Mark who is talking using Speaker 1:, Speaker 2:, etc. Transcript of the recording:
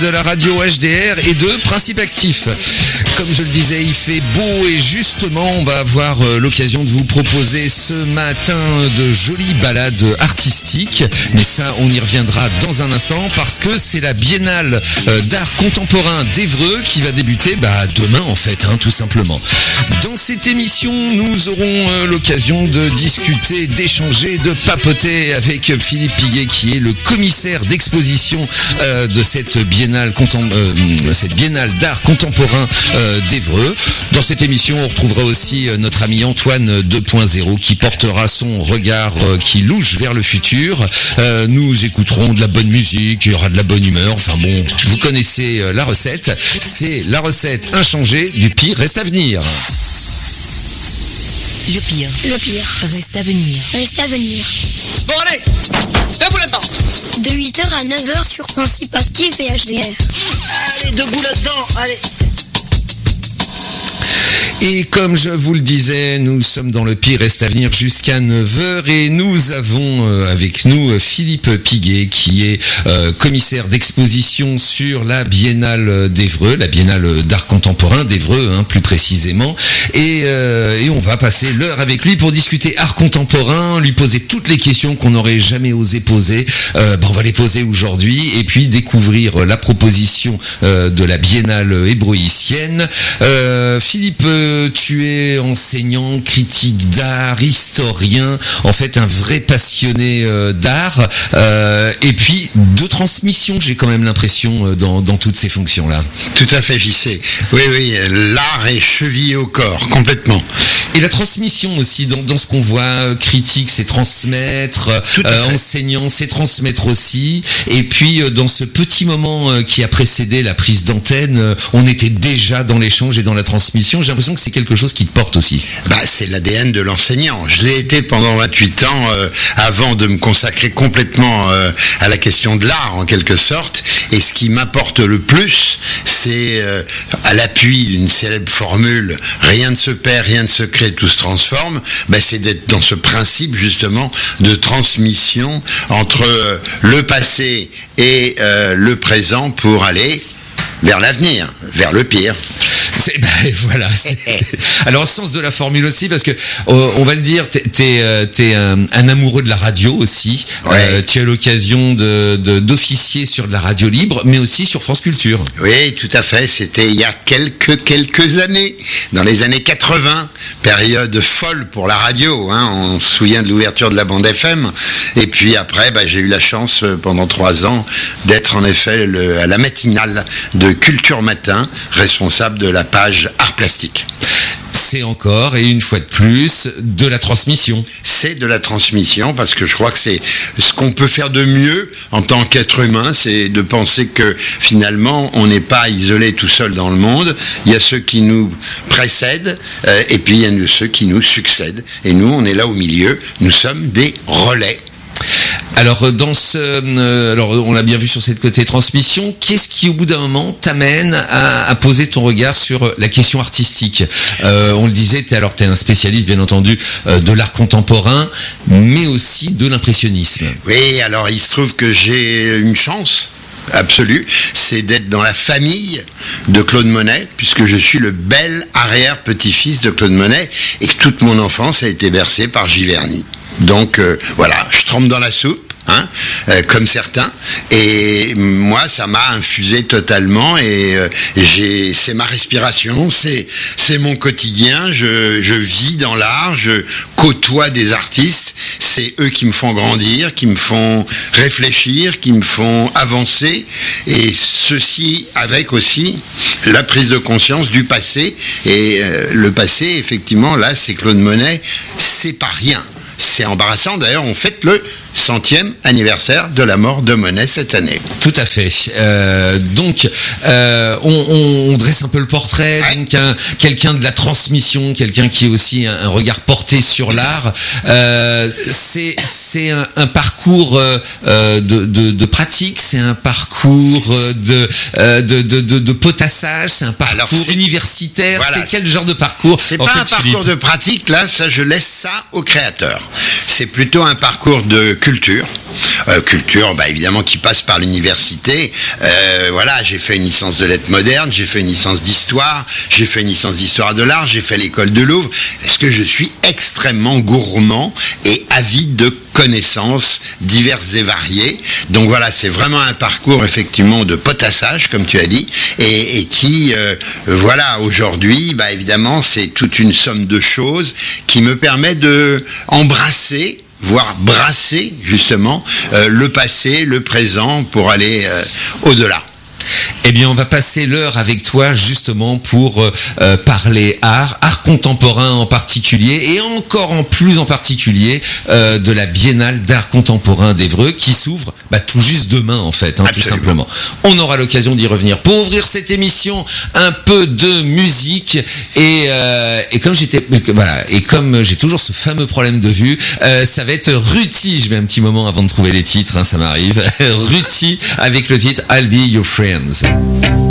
Speaker 1: de la radio HDR et de Principe Actif. Comme je le disais, il fait beau et justement, on va avoir l'occasion de vous proposer ce matin de jolies balades artistiques. Mais ça, on y reviendra dans un instant parce que c'est la Biennale d'art contemporain d'Évreux qui va débuter demain en fait, tout simplement. Dans cette émission, nous aurons l'occasion de discuter, d'échanger, de papoter avec Philippe Piguet qui est le commissaire d'exposition de cette Biennale d'art contemporain d'Évreux. Dans cette émission, on retrouvera aussi notre ami Antoine 2.0 qui portera son regard qui louche vers le futur. Nous écouterons de la bonne musique, il y aura de la bonne humeur. Enfin bon, vous connaissez la recette. C'est la recette inchangée du pire reste à venir.
Speaker 2: Le pire reste à venir.
Speaker 3: Bon allez, debout là-dedans.
Speaker 4: De 8h à 9h sur Principe Actif et HDR.
Speaker 3: Allez, debout là-dedans, allez.
Speaker 1: Et comme je vous le disais, nous sommes dans le pire reste à venir jusqu'à 9h et nous avons avec nous Philippe Piguet qui est commissaire d'exposition sur la Biennale d'Évreux, la Biennale d'art contemporain d'Évreux plus précisément. Et on va passer l'heure avec lui pour discuter art contemporain, lui poser toutes les questions qu'on n'aurait jamais osé poser. On va les poser aujourd'hui et puis découvrir la proposition de la Biennale ébroïcienne. Philippe, tu es enseignant, critique d'art, historien, en fait un vrai passionné d'art, et puis de transmission, j'ai quand même l'impression dans toutes ces fonctions-là.
Speaker 5: Tout à fait, JC. Oui, l'art est chevillé au corps, complètement.
Speaker 1: Et la transmission aussi, dans ce qu'on voit, critique, c'est transmettre, enseignant, c'est transmettre aussi, et puis dans ce petit moment qui a précédé la prise d'antenne, on était déjà dans l'échange et dans la transmission. J'ai l'impression que c'est quelque chose qui te porte aussi.
Speaker 5: C'est l'ADN de l'enseignant. Je l'ai été pendant 28 ans avant de me consacrer complètement à la question de l'art en quelque sorte. Et ce qui m'apporte le plus, c'est à l'appui d'une célèbre formule « rien ne se perd, rien ne se crée, tout se transforme », c'est d'être dans ce principe justement de transmission entre le passé et le présent pour aller vers l'avenir, vers le pire.
Speaker 1: Voilà. Alors, au sens de la formule aussi, parce que on va le dire, t'es un amoureux de la radio aussi.
Speaker 5: Ouais.
Speaker 1: Tu as l'occasion d'officier sur de la radio libre, mais aussi sur France Culture.
Speaker 5: Oui, tout à fait. C'était il y a quelques années, dans les années 80, période folle pour la radio. On se souvient de l'ouverture de la bande FM. Et puis après, j'ai eu la chance pendant 3 ans d'être en effet à la matinale de Culture Matin, responsable de la page art plastique.
Speaker 1: C'est encore, et une fois de plus, de la transmission.
Speaker 5: C'est de la transmission, parce que je crois que c'est ce qu'on peut faire de mieux en tant qu'être humain, c'est de penser que finalement, on n'est pas isolé tout seul dans le monde. Il y a ceux qui nous précèdent, et puis il y a ceux qui nous succèdent. Et nous, on est là au milieu, nous sommes des relais.
Speaker 1: Alors, on l'a bien vu sur cette côté transmission, qu'est-ce qui, au bout d'un moment, t'amène à poser ton regard sur la question artistique ? On le disait, t'es un spécialiste, bien entendu, de l'art contemporain, mais aussi de l'impressionnisme.
Speaker 5: Oui, alors il se trouve que j'ai une chance absolue, c'est d'être dans la famille de Claude Monet, puisque je suis le bel arrière-petit-fils de Claude Monet, et que toute mon enfance a été bercée par Giverny. Donc voilà, je trempe dans la soupe, comme certains, et moi ça m'a infusé totalement, et c'est ma respiration, c'est mon quotidien, je vis dans l'art, je côtoie des artistes, c'est eux qui me font grandir, qui me font réfléchir, qui me font avancer, et ceci avec aussi la prise de conscience du passé, et le passé effectivement là c'est Claude Monet, c'est pas rien. C'est embarrassant, d'ailleurs, on fête le 100e anniversaire de la mort de Monet cette année.
Speaker 1: Tout à fait. Donc, on dresse un peu le portrait, ouais. Donc quelqu'un de la transmission, quelqu'un qui a aussi un regard porté sur l'art. C'est un parcours de pratique, c'est un parcours de potassage, c'est un parcours universitaire. Voilà, c'est quel genre de parcours ?
Speaker 5: C'est pas un parcours de pratique, là, ça je laisse ça au créateur. C'est plutôt un parcours de culture. Culture, évidemment, qui passe par l'université. Voilà, j'ai fait une licence de lettres modernes, j'ai fait une licence d'histoire, j'ai fait une licence d'histoire de l'art, j'ai fait l'école de Louvre. Est-ce que je suis extrêmement gourmand et avide de connaissances diverses et variées. Donc voilà, c'est vraiment un parcours effectivement de potassage, comme tu as dit, et qui, voilà, aujourd'hui, évidemment, c'est toute une somme de choses qui me permet de embrasser, voire brasser justement le passé, le présent pour aller au-delà.
Speaker 1: Eh bien, on va passer l'heure avec toi justement pour parler art contemporain en particulier, et encore en plus en particulier de la Biennale d'art contemporain d'Évreux qui s'ouvre tout juste demain en fait, tout simplement. On aura l'occasion d'y revenir. Pour ouvrir cette émission, un peu de musique et comme j'ai toujours ce fameux problème de vue, ça va être Ruti. Je mets un petit moment avant de trouver les titres, ça m'arrive. Ruti avec le titre I'll Be Your Friends.